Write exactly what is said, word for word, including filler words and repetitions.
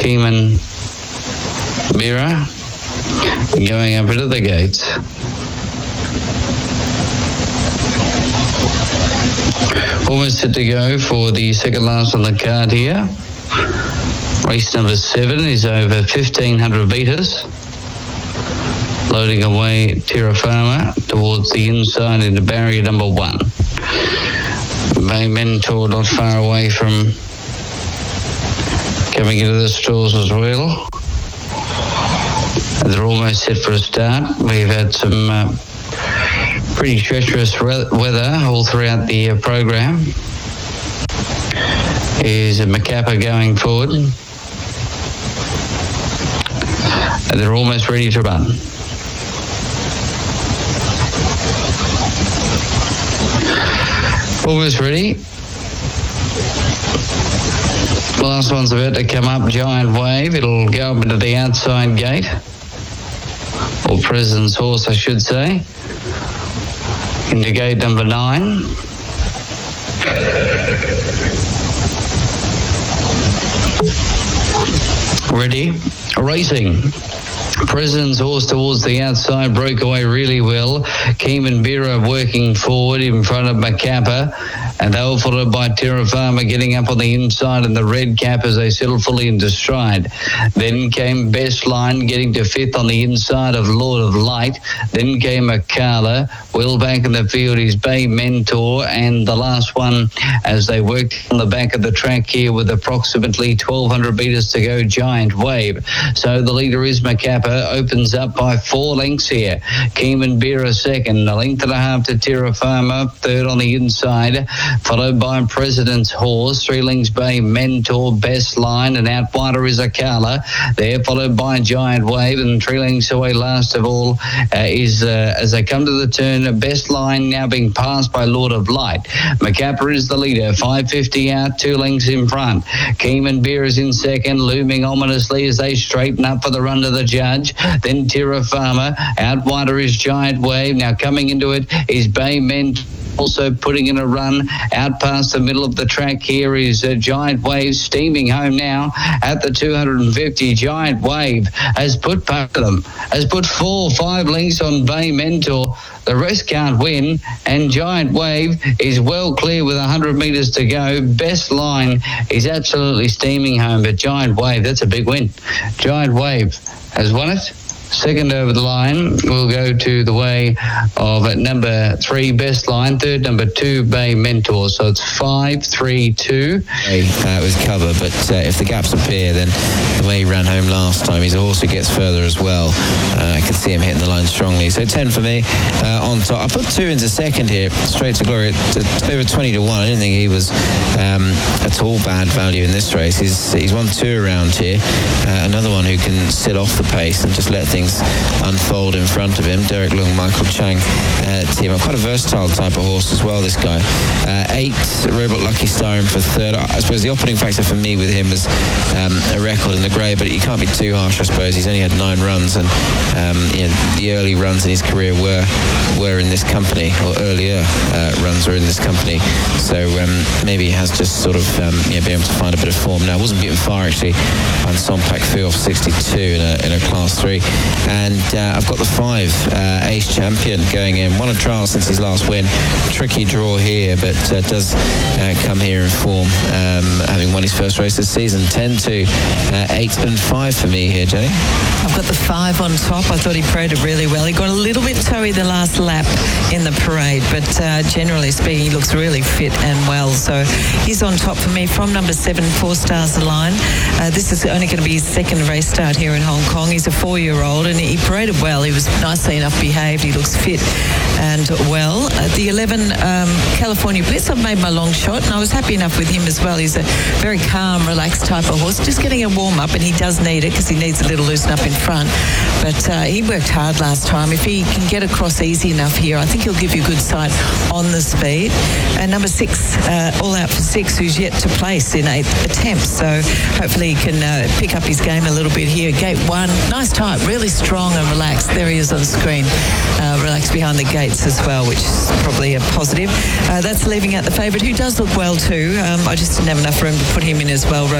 Keeman Bira going up into the gates. Almost set to go for the second last on the card here. Race number seven is over fifteen hundred metres. Loading away Terra Farma towards the inside into barrier number one. Bay Mentor not far away from coming into the stalls as well. They're almost set for a start. We've had some uh, pretty treacherous re- weather all throughout the uh, program. Here's a Macappa going forward. And they're almost ready to run. Almost ready. Last one's about to come up, Giant Wave. It'll go up into the outside gate. Or President's Horse, I should say. Into gate number nine. Ready. Racing. President's Horse towards the outside, broke away really well. Keeman Bira working forward in front of Macappa, and they were followed by Terra Farma getting up on the inside and the red cap as they settled fully into stride. Then came Best Line getting to fifth on the inside of Lord of Light. Then came Akala. Well back in the field is Bay Mentor, and the last one as they worked on the back of the track here with approximately twelve hundred metres to go, Giant Wave. So the leader is Macappa, opens up by four lengths here. Keeman Bira second, a length and a half to Terra Farma, third on the inside, followed by President's Horse, three lengths Bay Mentor, Best Line, and out wider is Akala. They're followed by Giant Wave, and three lengths away last of all uh, is, uh, as they come to the turn, Best Line now being passed by Lord of Light. Macappa is the leader, five fifty out, two lengths in front. Keeman Beer is in second, looming ominously as they straighten up for the run to the judge. Then Terra Farma, out wider is Giant Wave. Now coming into it is Bay Mentor, also putting in a run out past the middle of the track. Here is a Giant Wave steaming home now at the two hundred fifty. Giant Wave has put part of them, has put four, five lengths on Bay Mentor. The rest can't win, and Giant Wave is well clear with one hundred metres to go. Best Line is absolutely steaming home, but Giant Wave, that's a big win. Giant Wave has won it. Second over the line will go to the way of number three, Best Line. Third, number two, Bay Mentor. So it's five, three, two. Uh, it was cover, but uh, if the gaps appear, then the way he ran home last time, he's a horse who gets further as well. Uh, I could see him hitting the line strongly. So ten for me uh, on top. I put two into second here, Straight to Glory, at over twenty to one. I didn't think he was um, at all bad value in this race. He's, he's won two around here. Uh, another one who can sit off the pace and just let things unfold in front of him. Derek Lung, Michael Chang uh, team. I'm quite a versatile type of horse as well, this guy. Uh, eight, Robot Lucky Star in for third. I suppose the opening factor for me with him was um, a record in the grey, but you can't be too harsh, I suppose. He's only had nine runs, and um, you know, the early runs in his career were were in this company, or earlier uh, runs were in this company. So um, maybe he has just sort of um, you know, been able to find a bit of form now. Wasn't beaten far actually on Sompak Fee off sixty-two in a, in a class three. And uh, I've got the five, uh, Ace Champion going in. Won a trial since his last win. Tricky draw here, but uh, does uh, come here in form, um, having won his first race this season. ten to uh, eight and five for me here, Jenny. I've got the five on top. I thought he paraded really well. He got a little bit toey the last lap in the parade, but uh, generally speaking, he looks really fit and well. So he's on top for me from number seven, Four Stars Align. Uh, this is only going to be his second race start here in Hong Kong. He's a four-year-old, and he paraded well. He was nicely enough behaved. He looks fit and well. Uh, the eleven, um, California Bliss, I've made my long shot, and I was happy enough with him as well. He's a very calm, relaxed type of horse, just getting a warm-up, and he does need it because he needs a little loosen up in front. But uh, he worked hard last time. If he can get across easy enough here, I think he'll give you good sight on the speed. And number six, uh, all out for six, who's yet to place in eighth attempt. So hopefully he can uh, pick up his game a little bit here. Gate one, nice type, really strong and relaxed. There he is on screen, uh, relaxed behind the gates as well, which is probably a positive. Uh, that's leaving out the favourite, who does look well too. Um, I just didn't have enough room to put him in as well.